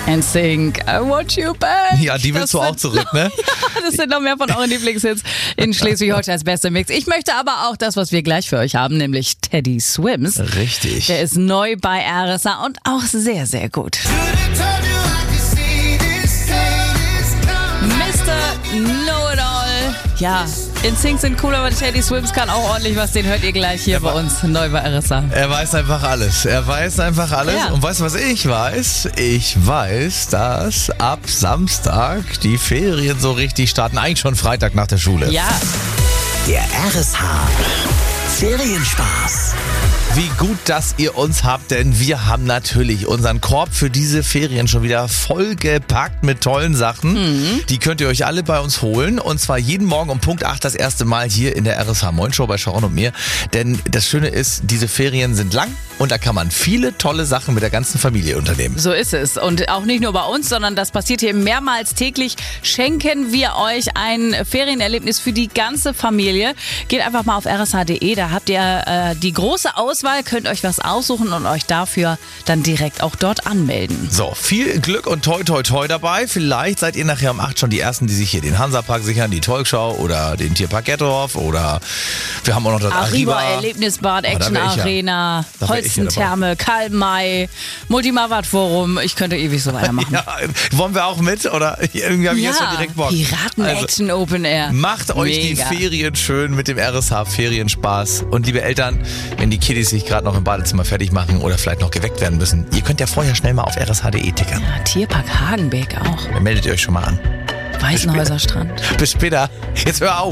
NSYNC, I want you back. Ja, die willst du auch zurück, ne? Das sind noch mehr von euren Lieblingshits in Schleswig-Holstein als bester Mix. Ich möchte aber auch das, was wir gleich für euch haben, nämlich Teddy Swims. Richtig. Der ist neu bei RSA und auch sehr, sehr gut. Mr. Know-it-all. Ja, NSYNC sind cool, aber Teddy Swims kann auch ordentlich was. Den hört ihr gleich hier bei uns neu bei RSA. Er weiß einfach alles. Ja. Und weißt du, was ich weiß? Ich weiß, dass ab Samstag die Ferien so richtig starten. Eigentlich schon Freitag nach der Schule. Ja. Der RSH Ferienspaß. Wie gut, dass ihr uns habt, denn wir haben natürlich unseren Korb für diese Ferien schon wieder vollgepackt mit tollen Sachen. Die könnt ihr euch alle bei uns holen und zwar jeden Morgen um Punkt 8 das erste Mal hier in der RSH Moin Show bei Sharon und mir. Denn das Schöne ist, diese Ferien sind lang und da kann man viele tolle Sachen mit der ganzen Familie unternehmen. So ist es. Und auch nicht nur bei uns, sondern das passiert hier mehrmals täglich. Schenken wir euch ein Ferienerlebnis für die ganze Familie. Geht einfach mal auf rsh.de, da habt ihr die große Auswahl, könnt euch was aussuchen und euch dafür dann direkt auch dort anmelden. So, viel Glück und toi toi toi dabei. Vielleicht seid ihr nachher um 8 schon die Ersten, die sich hier den Hansapark sichern, die Talkshow oder den Tierpark Gettorf oder wir haben auch noch das Arriva Erlebnisbad, Action Arena, Holzentherme, Karl-May, Multimawat Forum. Ich könnte ewig so weitermachen. Ja, wollen wir auch mit? Oder irgendwie habe ich jetzt schon direkt Bock. Piraten Action Open Air. Macht euch die Ferien schön mit dem RSH Ferienspaß. Und liebe Eltern, wenn die Kiddies sich gerade noch im Badezimmer fertig machen oder vielleicht noch geweckt werden müssen, ihr könnt ja vorher schnell mal auf rsh.de tickern. Ja, Tierpark Hagenbeck auch. Dann meldet ihr euch schon mal an. Weißenhäuser Strand. Bis später. Jetzt hör auf.